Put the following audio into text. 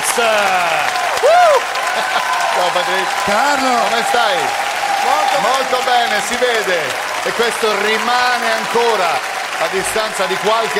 Alex. Ciao Patrizio. Carlo! Come stai? Molto bene, si vede. E questo rimane ancora a distanza di qualche